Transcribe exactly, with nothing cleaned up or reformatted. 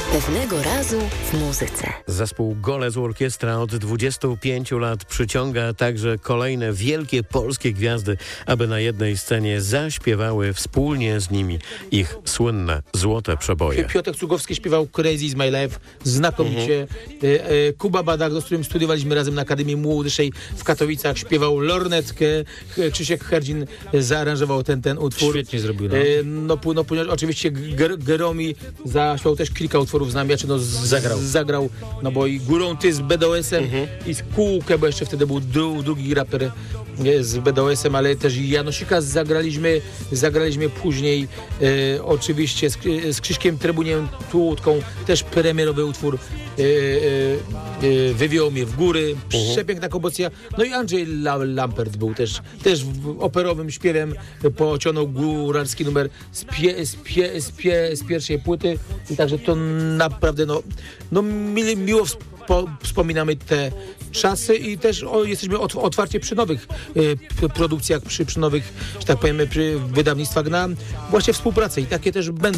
Pewnego razu w muzyce. Zespół Golec Orkiestra od dwudziestu pięciu lat przyciąga także kolejne wielkie polskie gwiazdy, aby na jednej scenie zaśpiewały wspólnie z nimi ich słynne złote przeboje. Piotr Cugowski śpiewał Crazy is my life znakomicie. Mhm. E, e, Kuba Badak, z którym studiowaliśmy razem na Akademii Młodszej w Katowicach, śpiewał Lornetkę. Krzysiek Herdzin zaaranżował ten, ten utwór. Świetnie zrobił. No, e, no, no oczywiście Ger- Geromi zaśpiewał też kilka utworów z nami, czy no z, Zagrał. zagrał, no bo i Górą Ty z B D O S-em Mhm. i z Kółkę, bo jeszcze wtedy był dru, drugi raper nie, z B D O S-em, ale też i Janosika zagraliśmy, zagraliśmy później e, oczywiście z, z Krzyśkiem Trebuniem Tłutką, też premierowy utwór e, e, e, Wywiało mnie w góry, przepiękna kompozycja, no i Andrzej La, Lampert był też, też w operowym śpiewem pociągnął góralski numer z, pie, z, pie, z, pie, z pierwszej płyty i także to naprawdę no, no mi, miło wspo, wspominamy te czasy i też o, jesteśmy ot, otwarci przy nowych y, p, produkcjach, przy, przy nowych, że tak powiem, przy wydawnictwach na właśnie współpracę i takie też będą.